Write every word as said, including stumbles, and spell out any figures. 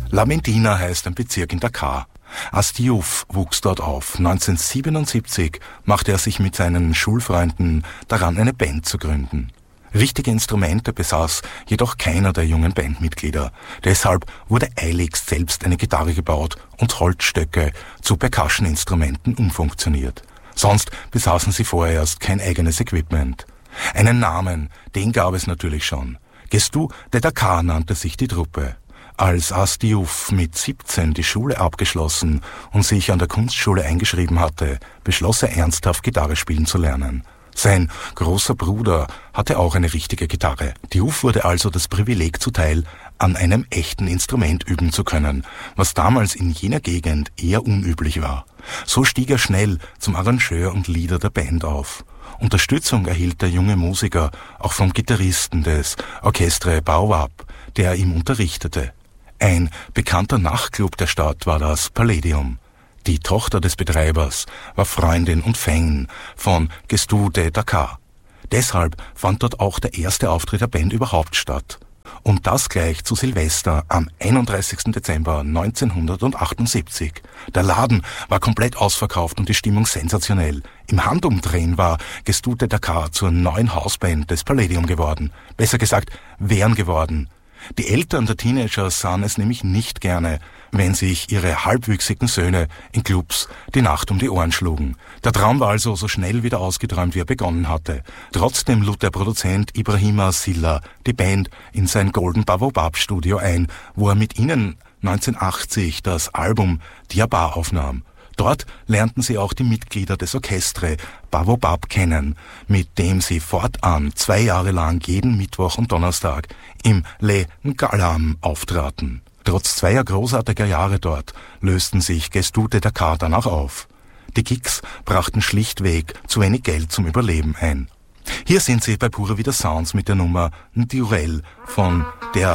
La Medina heißt ein Bezirk in Dakar. Asti Diouf wuchs dort auf. neunzehnhundertsiebenundsiebzig machte er sich mit seinen Schulfreunden daran, eine Band zu gründen. Richtige Instrumente besaß jedoch keiner der jungen Bandmitglieder. Deshalb wurde eiligst selbst eine Gitarre gebaut und Holzstöcke zu Percussion-Instrumenten umfunktioniert. Sonst besaßen sie vorerst kein eigenes Equipment. Einen Namen, den gab es natürlich schon. Gestu de Dakar nannte sich die Truppe. Als Asti Diouf mit siebzehn die Schule abgeschlossen und sich an der Kunstschule eingeschrieben hatte, beschloss er ernsthaft Gitarre spielen zu lernen. Sein großer Bruder hatte auch eine richtige Gitarre. Diouf wurde also das Privileg zuteil, an einem echten Instrument üben zu können, was damals in jener Gegend eher unüblich war. So stieg er schnell zum Arrangeur und Leader der Band auf. Unterstützung erhielt der junge Musiker auch vom Gitarristen des Orchestre Baobab, der ihm unterrichtete. Ein bekannter Nachtclub der Stadt war das Palladium. Die Tochter des Betreibers war Freundin und Fan von Gestu de Dakar. Deshalb fand dort auch der erste Auftritt der Band überhaupt statt. Und das gleich zu Silvester am einunddreißigsten Dezember neunzehnhundertachtundsiebzig. Der Laden war komplett ausverkauft und die Stimmung sensationell. Im Handumdrehen war Gestu de Dakar zur neuen Hausband des Palladium geworden. Besser gesagt, wären geworden. Die Eltern der Teenager sahen es nämlich nicht gerne, wenn sich ihre halbwüchsigen Söhne in Clubs die Nacht um die Ohren schlugen. Der Traum war also so schnell wieder ausgeträumt, wie er begonnen hatte. Trotzdem lud der Produzent Ibrahima Silla die Band in sein Golden Baobab Studio ein, wo er mit ihnen neunzehnhundertachtzig das Album Diabar aufnahm. Dort lernten sie auch die Mitglieder des Orchestre Baobab kennen, mit dem sie fortan zwei Jahre lang jeden Mittwoch und Donnerstag im Le Ngalam auftraten. Trotz zweier großartiger Jahre dort lösten sich Gestu de Dakar danach auf. Die Gigs brachten schlichtweg zu wenig Geld zum Überleben ein. Hier sind sie bei Pura Vida Sounds mit der Nummer Ndiurel von der